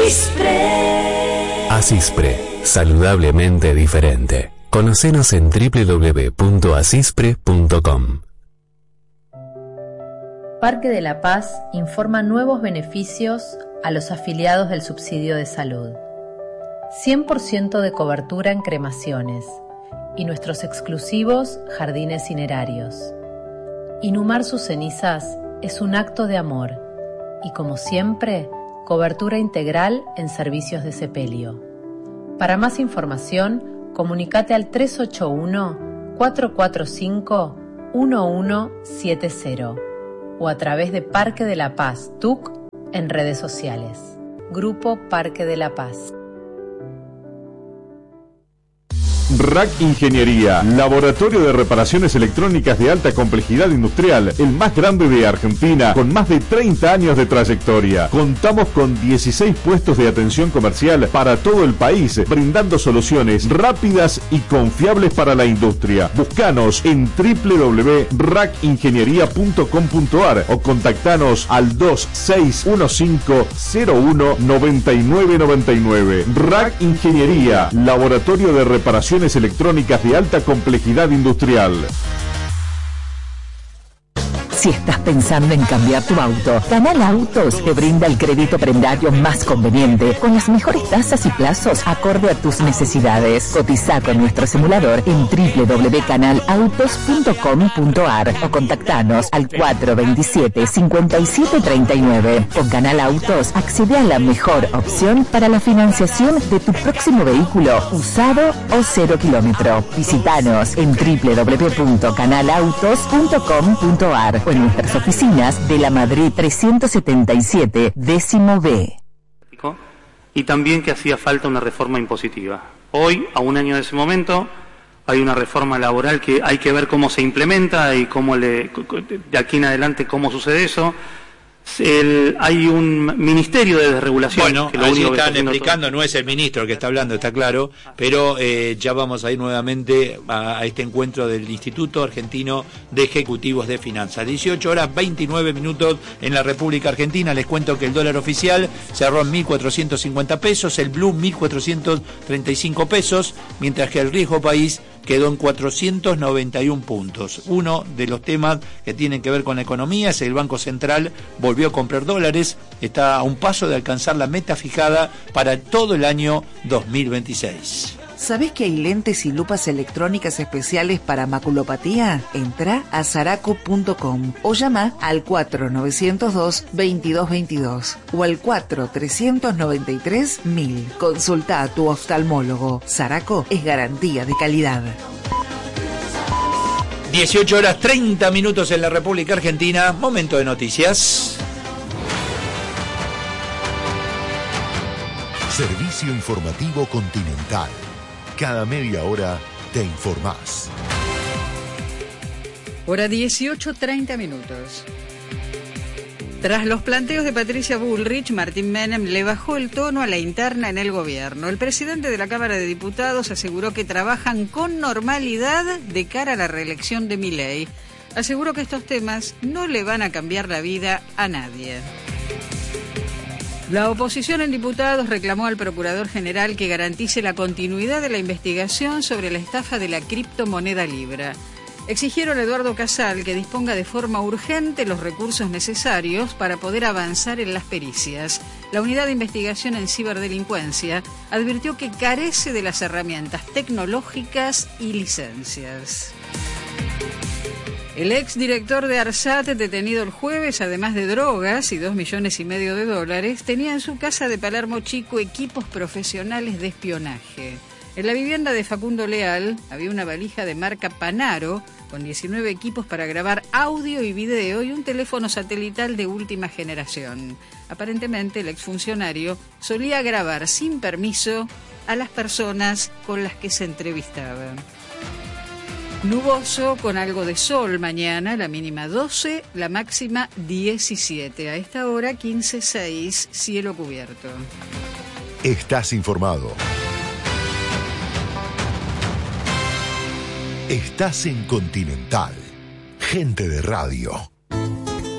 Asispre. Asispre, saludablemente diferente. Conocenos en www.asispre.com. Parque de la Paz informa nuevos beneficios a los afiliados del subsidio de salud. 100% de cobertura en cremaciones y nuestros exclusivos jardines cinerarios. Inhumar sus cenizas es un acto de amor y, como siempre, cobertura integral en servicios de sepelio. Para más información, comunícate al 381-445-1170 o a través de Parque de la Paz TUC en redes sociales. Grupo Parque de la Paz. RAC Ingeniería, laboratorio de reparaciones electrónicas de alta complejidad industrial, el más grande de Argentina, con más de 30 años de trayectoria. Contamos con 16 puestos de atención comercial para todo el país, brindando soluciones rápidas y confiables para la industria. Búscanos en www.racingeniería.com.ar o contactanos al 2615019999. RAC Ingeniería, laboratorio de reparaciones electrónicas de alta complejidad industrial. Si estás pensando en cambiar tu auto, Canal Autos te brinda el crédito prendario más conveniente, con las mejores tasas y plazos acorde a tus necesidades. Cotiza con nuestro simulador en www.canalautos.com.ar o contactanos al 427-5739. Con Canal Autos accede a la mejor opción para la financiación de tu próximo vehículo, usado o 0 kilómetro. Visítanos en www.canalautos.com.ar o en nuestras oficinas de la Madrid 377, décimo B. Y también que hacía falta una reforma impositiva. Hoy, a un año de ese momento, hay una reforma laboral que hay que ver cómo se implementa y de aquí en adelante cómo sucede eso. Hay un ministerio de desregulación. Bueno, que allí están explicando, no es el ministro el que está hablando, está claro, pero ya vamos a ir nuevamente a este encuentro del Instituto Argentino de Ejecutivos de Finanzas. 18:29 en la República Argentina. Les cuento que el dólar oficial cerró en 1.450 pesos, el blue 1.435 pesos, mientras que el riesgo país quedó en 491 puntos. Uno de los temas que tienen que ver con la economía es el Banco Central volvió a comprar dólares, está a un paso de alcanzar la meta fijada para todo el año 2026. ¿Sabés que hay lentes y lupas electrónicas especiales para maculopatía? Entra a zaraco.com o llama al 4902-2222 o al 4393-1000. Consulta a tu oftalmólogo. Zaraco es garantía de calidad. 18:30 en la República Argentina. Momento de noticias. Servicio Informativo Continental. Cada media hora te informás. Hora 18:30. Tras los planteos de Patricia Bullrich, Martín Menem le bajó el tono a la interna en el gobierno. El presidente de la Cámara de Diputados aseguró que trabajan con normalidad de cara a la reelección de Milei. Aseguró que estos temas no le van a cambiar la vida a nadie. La oposición en diputados reclamó al Procurador General que garantice la continuidad de la investigación sobre la estafa de la criptomoneda Libra. Exigieron a Eduardo Casal que disponga de forma urgente los recursos necesarios para poder avanzar en las pericias. La Unidad de Investigación en Ciberdelincuencia advirtió que carece de las herramientas tecnológicas y licencias. El exdirector de ARSAT, detenido el jueves, además de drogas y $2,5 millones, tenía en su casa de Palermo Chico equipos profesionales de espionaje. En la vivienda de Facundo Leal había una valija de marca Panaro con 19 equipos para grabar audio y video y un teléfono satelital de última generación. Aparentemente, el exfuncionario solía grabar sin permiso a las personas con las que se entrevistaba. Nuboso con algo de sol mañana, la mínima 12, la máxima 17. A esta hora 15:06, cielo cubierto. Estás informado. Estás en Continental. Gente de radio.